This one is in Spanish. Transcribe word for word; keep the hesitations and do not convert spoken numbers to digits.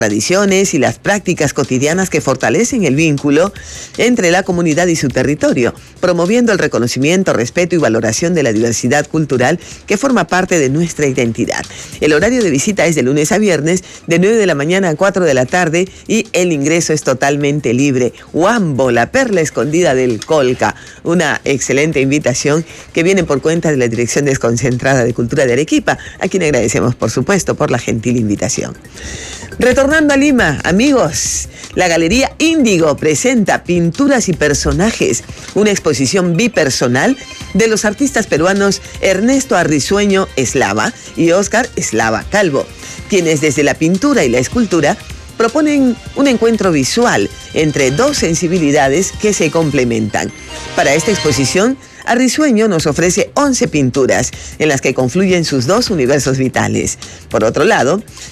tradiciones y las prácticas cotidianas que fortalecen el vínculo entre la comunidad y su territorio, promoviendo el reconocimiento, respeto y valoración de la diversidad cultural que forma parte de nuestra identidad. El horario de visita es de lunes a viernes, de nueve de la mañana a cuatro de la tarde, y el ingreso es totalmente libre. Huambo, la perla escondida del Colca, una excelente invitación que viene por cuenta de la Dirección Desconcentrada de Cultura de Arequipa, a quien agradecemos, por supuesto, por la gentil invitación. Retornando a Lima, amigos, la Galería Índigo presenta Pinturas y Personajes, una exposición bipersonal de los artistas peruanos Ernesto Arrisueño Eslava y Óscar Eslava Calvo, quienes desde la pintura y la escultura proponen un encuentro visual entre dos sensibilidades que se complementan. Para esta exposición, Arrisueño nos ofrece once pinturas en las que confluyen sus dos universos vitales. Por otro lado,